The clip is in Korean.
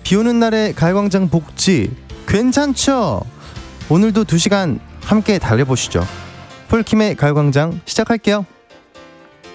비오는 날의 가요광장 복지 괜찮죠? 오늘도 2시간 함께 달려보시죠. 폴킴의 가요광장 시작할게요.